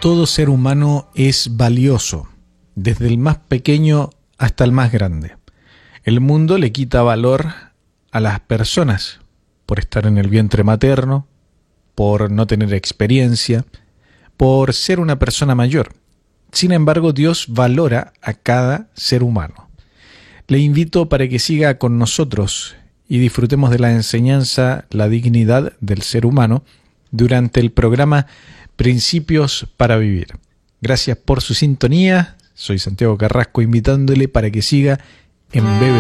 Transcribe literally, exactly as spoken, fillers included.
Todo ser humano es valioso, desde el más pequeño hasta el más grande. El mundo le quita valor a las personas por estar en el vientre materno, por no tener experiencia, por ser una persona mayor. Sin embargo, Dios valora a cada ser humano. Le invito para que siga con nosotros y disfrutemos de la enseñanza La dignidad del ser humano durante el programa Principios para Vivir. Gracias por su sintonía. Soy Santiago Carrasco invitándole para que siga en B B